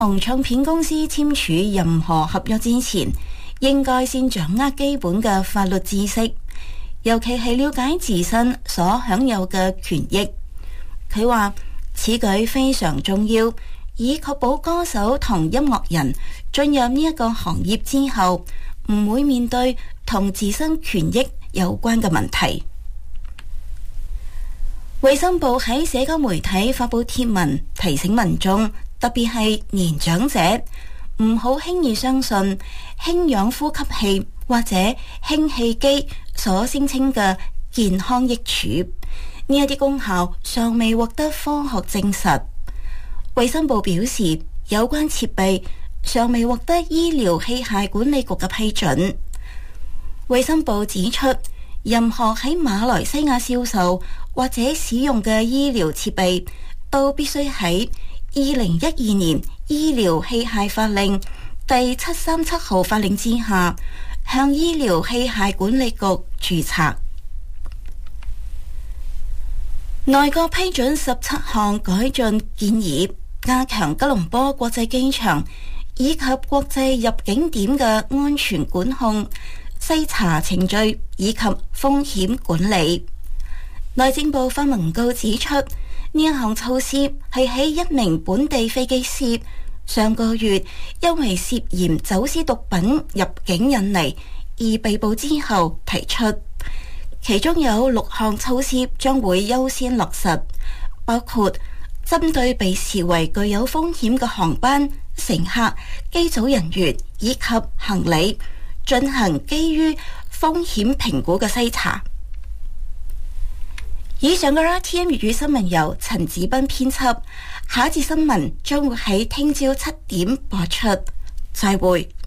同唱片公司簽署任何合約之前，應該先掌握基本嘅法律知識，尤其係了解自身所享有嘅權益。佢話此舉非常重要，以確保歌手同音樂人進入呢一個行業之後，唔會面對同自身權益有關嘅問題。衛生部喺社交媒體發佈貼文，提醒民眾，特別係年長者，唔好輕易相信氫氧呼吸器或者氫氣機所聲稱嘅健康益處，呢一啲功效尚未獲得科學證實。衛生部表示，有關設備尚未獲得醫療器械管理局嘅批准。衛生部指出，任何喺馬來西亞銷售或者使用嘅醫療設備，都必須喺2012年醫療器械法令第737號法令之下，向醫療器械管理局註冊。內閣批准17項改進建議，加強吉隆坡國際機場以及國際入境點嘅安全管控、篩查程序以及風險管理。內政部發文告指出，呢一項措施係喺一名本地飛機師上個月因為涉嫌走私毒品入境印尼而被捕之後提出，其中有6項措施將會優先落實，包括針對被視為具有風險嘅航班、乘客、機組人員以及行李進行基於風險評估嘅篩查。以上嘅 RTM 粵語新聞由陳子斌編輯，下一節新聞將會喺聽朝7點播出。再會。